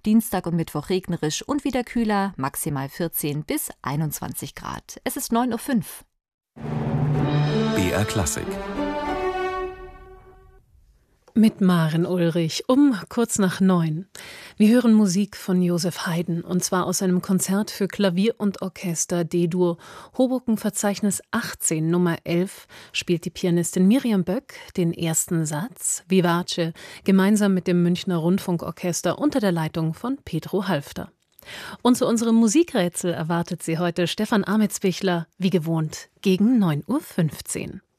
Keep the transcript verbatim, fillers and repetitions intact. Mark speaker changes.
Speaker 1: Dienstag und Mittwoch regnerisch und wieder kühler, maximal vierzehn bis einundzwanzig Grad. Es ist neun Uhr fünf.
Speaker 2: B R Klassik.
Speaker 3: Mit Maren Ulrich um kurz nach neun. Wir hören Musik von Joseph Haydn, und zwar aus seinem Konzert für Klavier und Orchester D-Dur. Hoboken-Verzeichnis achtzehn, Nummer elf, spielt die Pianistin Miriam Böck den ersten Satz, Vivace, gemeinsam mit dem Münchner Rundfunkorchester unter der Leitung von Pedro Halfter. Und zu unserem Musikrätsel erwartet sie heute Stefan Ametsbichler, wie gewohnt, gegen neun Uhr fünfzehn.